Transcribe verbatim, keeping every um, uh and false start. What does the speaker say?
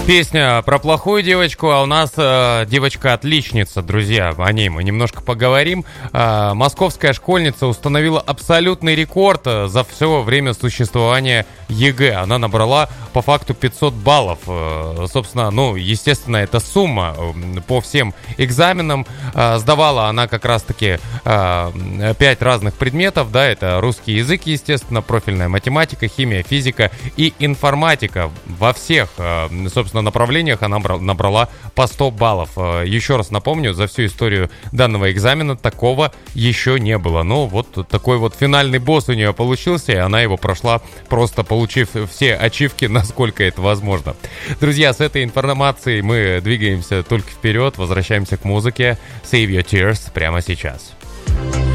Песня про плохую девочку, а у нас э, девочка-отличница, друзья. О ней мы немножко поговорим. Э, московская школьница установила абсолютный рекорд за все время существования ЕГЭ. Она набрала по факту пятьсот баллов. Э, собственно, ну, естественно, это сумма э, по всем экзаменам. Э, сдавала она как раз-таки э, пять разных предметов. Да, это русский язык, естественно, профильная математика, химия, физика и информатика. Во всех, э, собственно, направлениях она набрала по сто баллов. Еще раз напомню, за всю историю данного экзамена такого еще не было. Но вот такой вот финальный босс у нее получился, и она его прошла, просто получив все ачивки, насколько это возможно. Друзья, с этой информацией мы двигаемся только вперед, возвращаемся к музыке. Save Your Tears прямо сейчас.